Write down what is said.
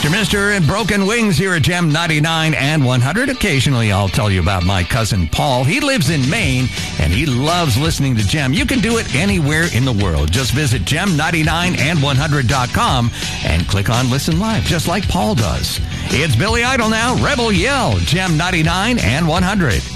Mr. and Broken Wings here at Gem 99 and 100. Occasionally, I'll tell you about my cousin Paul. He lives in Maine, and he loves listening to Gem. You can do it anywhere in the world. Just visit gem99and100.com and click on Listen Live, just like Paul does. It's Billy Idol now. Rebel Yell, Gem 99 and 100.